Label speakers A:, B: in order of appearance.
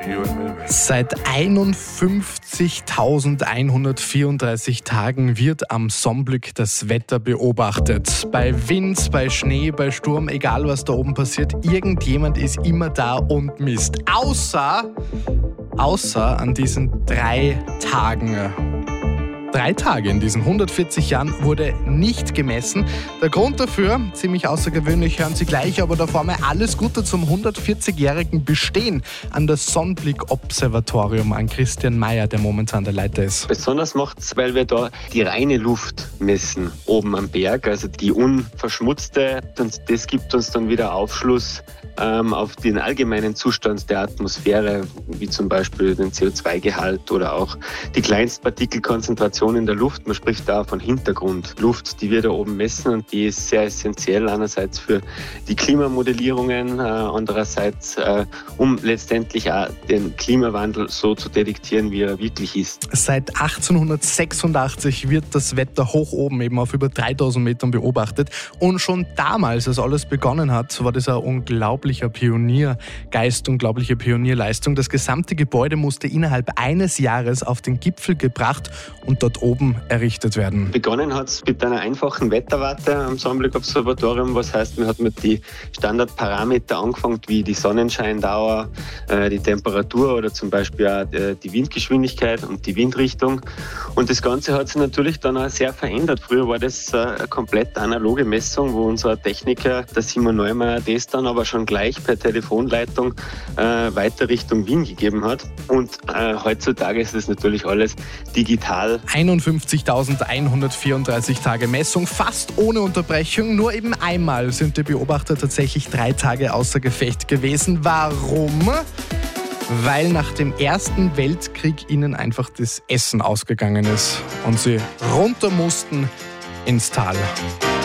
A: Seit 51.134 Tagen wird am Sonnenblick das Wetter beobachtet. Bei Wind, bei Schnee, bei Sturm, egal was da oben passiert, irgendjemand ist immer da und misst. Außer an diesen 3 Tagen. 3 Tage in diesen 140 Jahren wurde nicht gemessen. Der Grund dafür, ziemlich außergewöhnlich, hören Sie gleich, aber davor mal alles Gute zum 140-jährigen Bestehen an das Sonnenblick-Observatorium an Christian Mayer, der momentan der Leiter ist.
B: Besonders macht es, weil wir da die reine Luft messen, oben am Berg, also die unverschmutzte. Und das gibt uns dann wieder Aufschluss auf den allgemeinen Zustand der Atmosphäre, wie zum Beispiel den CO2-Gehalt oder auch die Kleinstpartikelkonzentration in der Luft. Man spricht da von Hintergrundluft, die wir da oben messen, und die ist sehr essentiell einerseits für die Klimamodellierungen, andererseits um letztendlich auch den Klimawandel so zu detektieren, wie er wirklich ist.
A: Seit 1886 wird das Wetter hoch oben eben auf über 3000 Metern beobachtet, und schon damals, als alles begonnen hat, war das ein unglaublicher Pioniergeist, unglaubliche Pionierleistung. Das gesamte Gebäude musste innerhalb eines Jahres auf den Gipfel gebracht und dort oben errichtet werden.
B: Begonnen hat es mit einer einfachen Wetterwarte am Sonnenblick-Observatorium, was heißt, man hat mit die Standardparameter angefangen, wie die Sonnenscheindauer, die Temperatur oder zum Beispiel auch die Windgeschwindigkeit und die Windrichtung. Und das Ganze hat sich natürlich dann auch sehr verändert. Früher war das eine komplett analoge Messung, wo unser Techniker, der Simon Neumeier, das dann aber schon gleich per Telefonleitung weiter Richtung Wien gegeben hat. Und heutzutage ist das natürlich alles digital.
A: 51.134 Tage Messung, fast ohne Unterbrechung. Nur eben einmal sind die Beobachter tatsächlich 3 Tage außer Gefecht gewesen. Warum? Weil nach dem Ersten Weltkrieg ihnen einfach das Essen ausgegangen ist und sie runter mussten ins Tal.